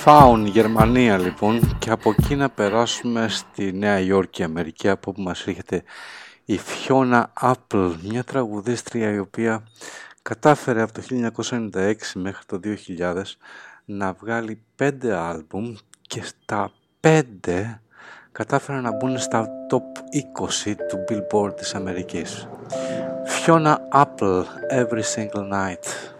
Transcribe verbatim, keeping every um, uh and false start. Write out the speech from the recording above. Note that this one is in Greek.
Faun, Γερμανία λοιπόν, και από εκεί να περάσουμε στη Νέα Υόρκη, Αμερική, από όπου μας έρχεται η Fiona Apple, μια τραγουδίστρια η οποία κατάφερε από το χίλια εννιακόσια ενενήντα έξι μέχρι το δύο χιλιάδες να βγάλει πέντε άλμπουμ και στα πέντε κατάφερε να μπουν στα top είκοσι του Billboard της Αμερικής. Fiona Apple, Every Single Night.